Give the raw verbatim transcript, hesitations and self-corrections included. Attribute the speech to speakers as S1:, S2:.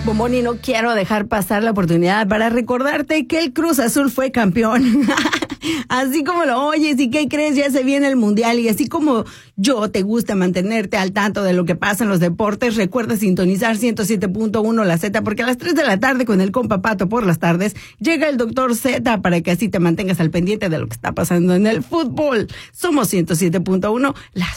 S1: Bombón, y no quiero dejar pasar la oportunidad para recordarte que el Cruz Azul fue campeón. Así como lo oyes, ¿y qué crees? Ya se viene el Mundial, y así como yo te gusta mantenerte al tanto de lo que pasa en los deportes, recuerda sintonizar ciento siete punto uno La Z, porque a las tres de la tarde con el compa Pato por las tardes llega el doctor Z para que así te mantengas al pendiente de lo que está pasando en el fútbol. Somos ciento siete punto uno La